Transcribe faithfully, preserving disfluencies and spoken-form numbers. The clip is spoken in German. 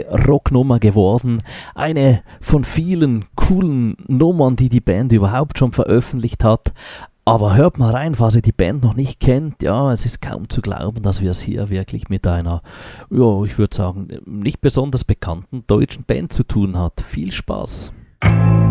Rocknummer geworden. Eine von vielen coolen Nummern, die die Band überhaupt schon veröffentlicht hat. Aber hört mal rein, falls ihr die Band noch nicht kennt. Ja, es ist kaum zu glauben, dass wir es hier wirklich mit einer, ja, ich würde sagen, nicht besonders bekannten deutschen Band zu tun hat. Viel Spaß!